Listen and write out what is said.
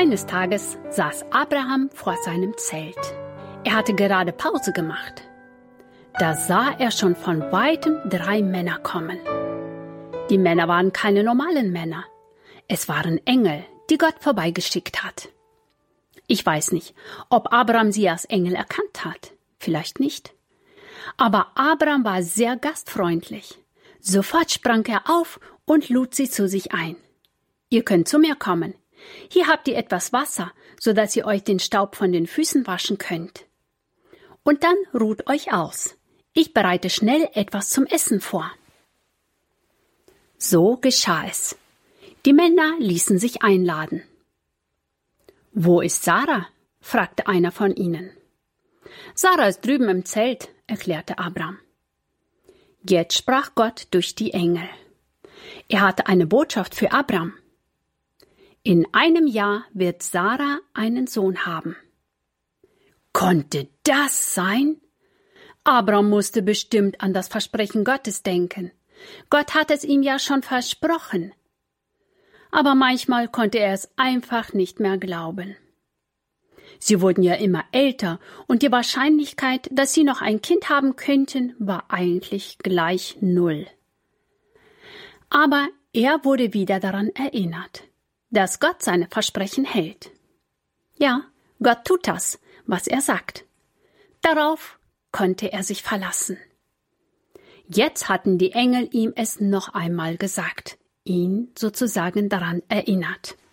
Eines Tages saß Abraham vor seinem Zelt. Er hatte gerade Pause gemacht. Da sah er schon von weitem 3 Männer kommen. Die Männer waren keine normalen Männer. Es waren Engel, die Gott vorbeigeschickt hat. Ich weiß nicht, ob Abraham sie als Engel erkannt hat. Vielleicht nicht. Aber Abraham war sehr gastfreundlich. Sofort sprang er auf und lud sie zu sich ein. Ihr könnt zu mir kommen. Hier habt ihr etwas Wasser, so dass ihr euch den Staub von den Füßen waschen könnt. Und dann ruht euch aus. Ich bereite schnell etwas zum Essen vor. So geschah es. Die Männer ließen sich einladen. »Wo ist Sarah?« fragte einer von ihnen. »Sarah ist drüben im Zelt«, erklärte Abraham. Jetzt sprach Gott durch die Engel. Er hatte eine Botschaft für Abraham. In einem Jahr wird Sarah einen Sohn haben. Konnte das sein? Abraham musste bestimmt an das Versprechen Gottes denken. Gott hat es ihm ja schon versprochen. Aber manchmal konnte er es einfach nicht mehr glauben. Sie wurden ja immer älter und die Wahrscheinlichkeit, dass sie noch ein Kind haben könnten, war eigentlich gleich 0. Aber er wurde wieder daran erinnert, dass Gott seine Versprechen hält. Ja, Gott tut das, was er sagt. Darauf konnte er sich verlassen. Jetzt hatten die Engel ihm es noch einmal gesagt, ihn sozusagen daran erinnert.